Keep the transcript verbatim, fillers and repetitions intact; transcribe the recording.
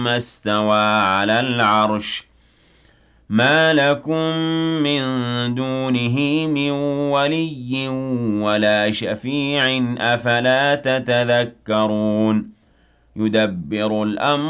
استوى على العرش ما لكم من دونه من ولي ولا شفيع أفلا تتذكرون يدبر الأمر